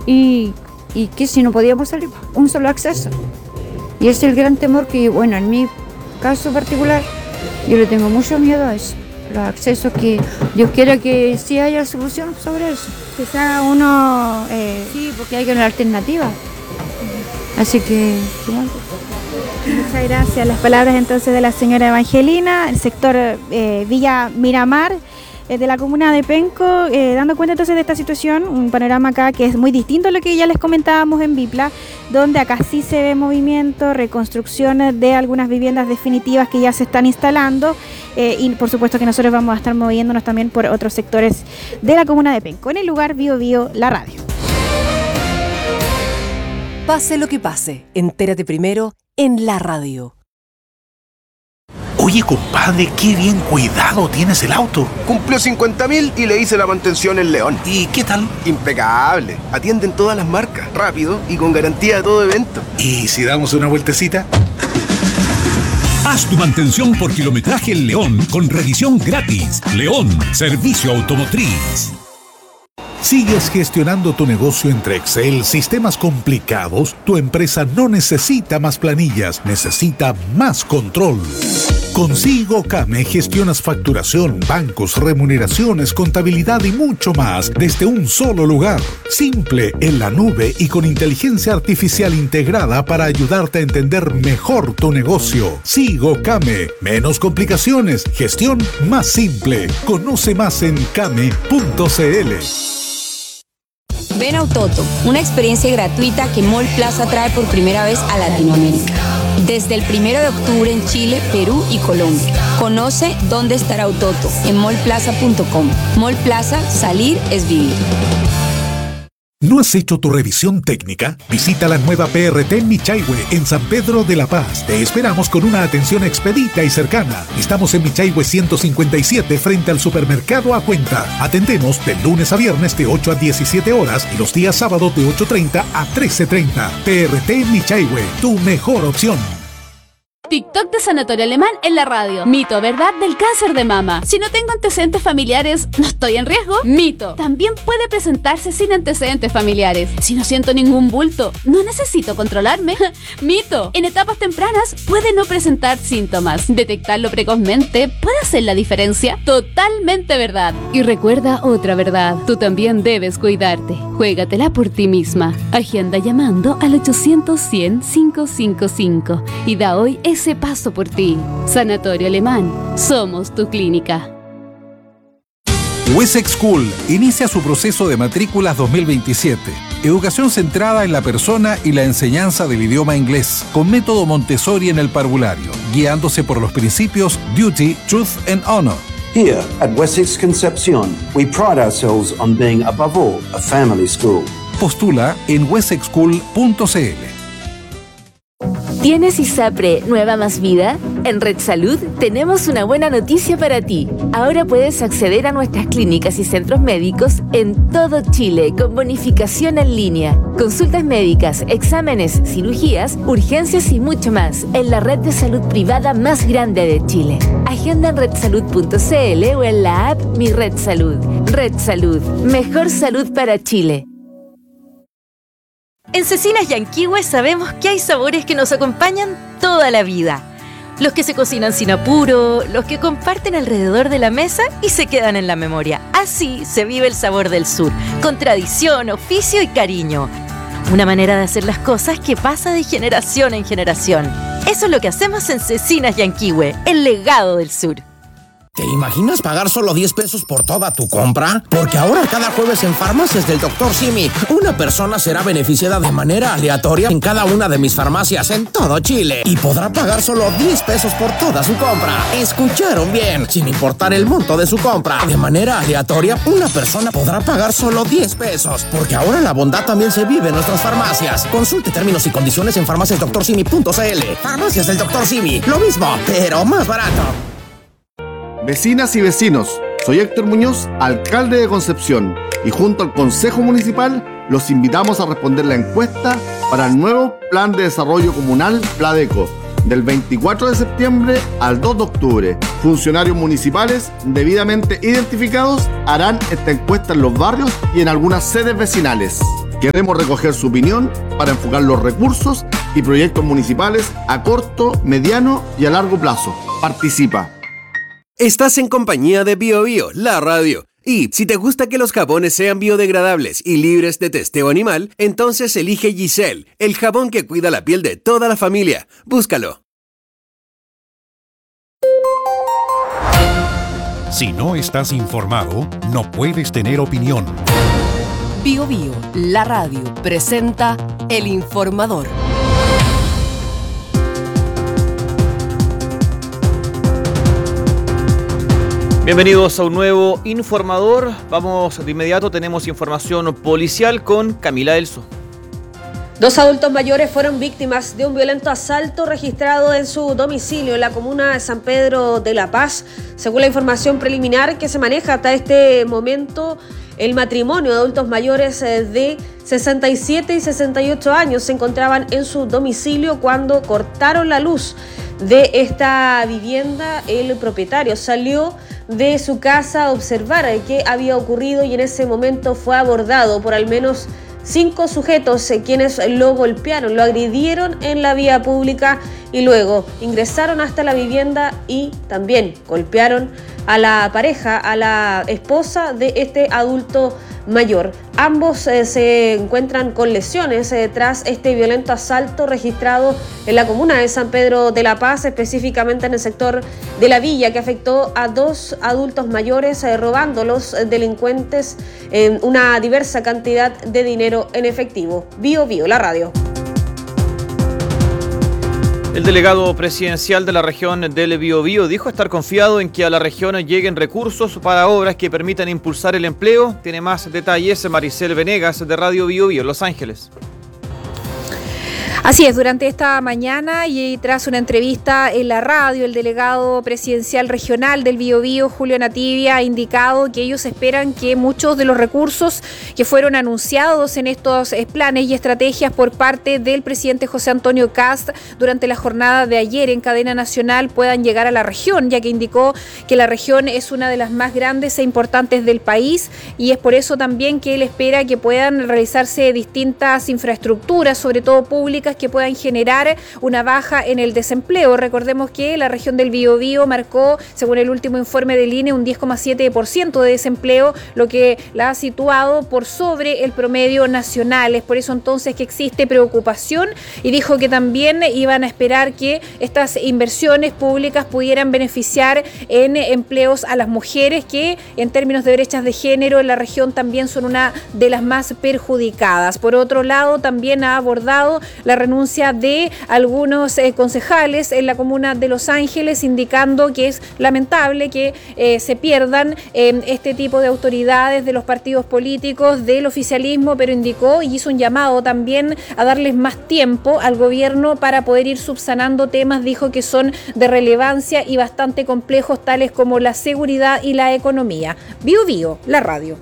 y que si no podíamos salir, un solo acceso. Y ese es el gran temor que, bueno, en mi caso particular, yo le tengo mucho miedo a eso, los accesos, que Dios quiera que sí haya solución sobre eso. Que sea uno... Sí, porque hay que una alternativa. Así que... Muchas gracias. Las palabras entonces de la señora Evangelina, el sector Villa Miramar, de la comuna de Penco, dando cuenta entonces de esta situación, un panorama acá que es muy distinto a lo que ya les comentábamos en Bipla, donde acá sí se ve movimiento, reconstrucciones de algunas viviendas definitivas que ya se están instalando, y por supuesto que nosotros vamos a estar moviéndonos también por otros sectores de la comuna de Penco. En el lugar Bio Bio, la radio. Pase lo que pase, entérate primero en la radio. Oye, compadre, qué bien cuidado tienes el auto. Cumplió 50.000 y le hice la mantención en León. ¿Y qué tal? Impecable. Atienden todas las marcas, rápido y con garantía de todo evento. ¿Y si damos una vueltecita? Haz tu mantención por kilometraje en León con revisión gratis. León, servicio automotriz. ¿Sigues gestionando tu negocio entre Excel, sistemas complicados? Tu empresa no necesita más planillas, necesita más control. Con SIGOCAME gestionas facturación, bancos, remuneraciones, contabilidad y mucho más desde un solo lugar. Simple, en la nube y con inteligencia artificial integrada para ayudarte a entender mejor tu negocio. SIGOCAME, menos complicaciones, gestión más simple. Conoce más en came.cl. Ven a Autoto, una experiencia gratuita que Mall Plaza trae por primera vez a Latinoamérica. Desde el 1 de octubre en Chile, Perú y Colombia. Conoce dónde estará Autoto en mallplaza.com. Mall Plaza, salir es vivir. ¿No has hecho tu revisión técnica? Visita la nueva PRT en Michaihue, en San Pedro de la Paz. Te esperamos con una atención expedita y cercana. Estamos en Michaihue 157 frente al supermercado A Cuenta. Atendemos de lunes a viernes de 8 a 17 horas y los días sábados de 8:30 a 13:30. PRT en Michaihue, tu mejor opción. TikTok de Sanatorio Alemán en la radio. Mito, ¿verdad? Del cáncer de mama. Si no tengo antecedentes familiares, ¿no estoy en riesgo? Mito. También puede presentarse sin antecedentes familiares. Si no siento ningún bulto, ¿no necesito controlarme? Mito. En etapas tempranas puede no presentar síntomas. Detectarlo precozmente puede hacer la diferencia. Totalmente verdad. Y recuerda otra verdad. Tú también debes cuidarte. Juégatela por ti misma. Agenda llamando al 800-100-555 y da hoy ese paso por ti. Sanatorio Alemán, somos tu clínica. Wessex School inicia su proceso de matrículas 2027. Educación centrada en la persona y la enseñanza del idioma inglés, con método Montessori en el parvulario, guiándose por los principios Duty, Truth and Honor. Here at Wessex Concepcion, we pride ourselves on being above all a family school. Postula en wessexschool.cl. ¿Tienes ISAPRE Nueva Más Vida? En Red Salud tenemos una buena noticia para ti. Ahora puedes acceder a nuestras clínicas y centros médicos en todo Chile con bonificación en línea. Consultas médicas, exámenes, cirugías, urgencias y mucho más en la red de salud privada más grande de Chile. Agenda en redsalud.cl o en la app Mi Red Salud. Red Salud, mejor salud para Chile. En Cecinas Yanquihue sabemos que hay sabores que nos acompañan toda la vida. Los que se cocinan sin apuro, los que comparten alrededor de la mesa y se quedan en la memoria. Así se vive el sabor del sur, con tradición, oficio y cariño. Una manera de hacer las cosas que pasa de generación en generación. Eso es lo que hacemos en Cecinas Yanquihue, el legado del sur. ¿Te imaginas pagar solo 10 pesos por toda tu compra? Porque ahora cada jueves en Farmacias del Dr. Simi, una persona será beneficiada de manera aleatoria en cada una de mis farmacias en todo Chile y podrá pagar solo 10 pesos por toda su compra. ¿Escucharon bien? Sin importar el monto de su compra, de manera aleatoria, una persona podrá pagar solo 10 pesos. Porque ahora la bondad también se vive en nuestras farmacias. Consulte términos y condiciones en farmaciasdoctorsimi.cl. Farmacias del Dr. Simi, lo mismo, pero más barato. Vecinas y vecinos, soy Héctor Muñoz, alcalde de Concepción, y junto al Consejo Municipal los invitamos a responder la encuesta para el nuevo Plan de Desarrollo Comunal PLADECO, del 24 de septiembre al 2 de octubre. Funcionarios municipales debidamente identificados harán esta encuesta en los barrios y en algunas sedes vecinales. Queremos recoger su opinión para enfocar los recursos y proyectos municipales a corto, mediano y a largo plazo. Participa. Estás en compañía de BioBio, la radio. Y si te gusta que los jabones sean biodegradables y libres de testeo animal, entonces elige Giselle, el jabón que cuida la piel de toda la familia. Búscalo. Si no estás informado, no puedes tener opinión. BioBio, la radio, presenta El Informador. Bienvenidos a un nuevo Informador. Vamos de inmediato, tenemos información policial con Camila Elso. 2 adultos mayores fueron víctimas de un violento asalto registrado en su domicilio en la comuna de San Pedro de La Paz. Según la información preliminar que se maneja hasta este momento, el matrimonio de adultos mayores de 67 y 68 años se encontraban en su domicilio cuando cortaron la luz de esta vivienda. El propietario salió de su casa a observar qué había ocurrido y en ese momento fue abordado por al menos 5 sujetos quienes lo golpearon, lo agredieron en la vía pública y luego ingresaron hasta la vivienda y también golpearon a la pareja, a la esposa de este adulto mayor. Ambos se encuentran con lesiones tras este violento asalto registrado en la comuna de San Pedro de La Paz, específicamente en el sector de la villa, que afectó a 2 adultos mayores, robando los delincuentes una diversa cantidad de dinero en efectivo. BioBio, la radio. El delegado presidencial de la región del Biobío dijo estar confiado en que a la región lleguen recursos para obras que permitan impulsar el empleo. Tiene más detalles Maricel Venegas de Radio Biobío, Los Ángeles. Así es, durante esta mañana y tras una entrevista en la radio, el delegado presidencial regional del Biobío, Julio Nativia, ha indicado que ellos esperan que muchos de los recursos que fueron anunciados en estos planes y estrategias por parte del presidente José Antonio Kast durante la jornada de ayer en cadena nacional puedan llegar a la región, ya que indicó que la región es una de las más grandes e importantes del país y es por eso también que él espera que puedan realizarse distintas infraestructuras, sobre todo públicas, que puedan generar una baja en el desempleo. Recordemos que la región del Biobío marcó, según el último informe del INE, un 10,7% de desempleo, lo que la ha situado por sobre el promedio nacional. Es por eso entonces que existe preocupación y dijo que también iban a esperar que estas inversiones públicas pudieran beneficiar en empleos a las mujeres, que en términos de brechas de género en la región también son una de las más perjudicadas. Por otro lado, también ha abordado la renuncia de algunos concejales en la comuna de Los Ángeles, indicando que es lamentable que se pierdan este tipo de autoridades de los partidos políticos, del oficialismo, pero indicó y hizo un llamado también a darles más tiempo al gobierno para poder ir subsanando temas, dijo, que son de relevancia y bastante complejos, tales como la seguridad y la economía. BioBio, la radio.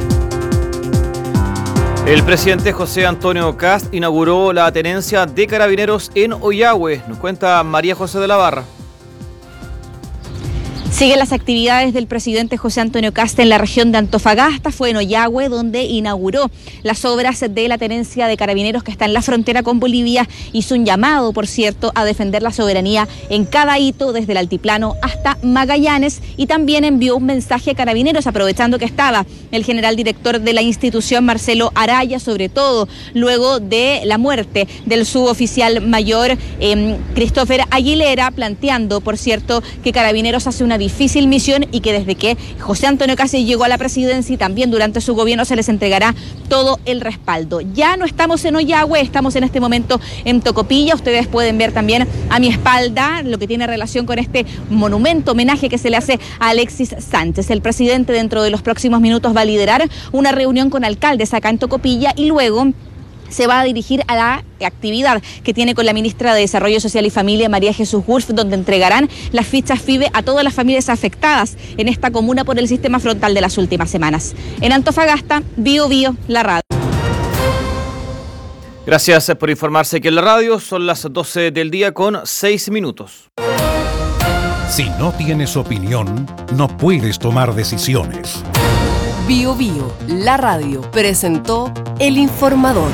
El presidente José Antonio Kast inauguró la tenencia de carabineros en Ollagüe. Nos cuenta María José de la Barra. Siguen las actividades del presidente José Antonio Kast en la región de Antofagasta. Fue en Ollagüe donde inauguró las obras de la tenencia de carabineros que está en la frontera con Bolivia. Hizo un llamado, por cierto, a defender la soberanía en cada hito, desde el altiplano hasta Magallanes, y también envió un mensaje a carabineros, aprovechando que estaba el general director de la institución, Marcelo Araya, sobre todo luego de la muerte del suboficial mayor Christopher Aguilera, planteando, por cierto, que carabineros hace una difícil misión y que desde que José Antonio Kast llegó a la presidencia y también durante su gobierno se les entregará todo el respaldo. Ya no estamos en Ollagüe, estamos en este momento en Tocopilla. Ustedes pueden ver también a mi espalda lo que tiene relación con este monumento, homenaje que se le hace a Alexis Sánchez. El presidente dentro de los próximos minutos va a liderar una reunión con alcaldes acá en Tocopilla y luego se va a dirigir a la actividad que tiene con la ministra de Desarrollo Social y Familia, María Jesús Wulf, donde entregarán las fichas FIBE a todas las familias afectadas en esta comuna por el sistema frontal de las últimas semanas. En Antofagasta, BioBio, la radio. Gracias por informarse que en la radio son las 12 del día con 6 minutos. Si no tienes opinión, no puedes tomar decisiones. Bio Bio, la radio, presentó El Informador.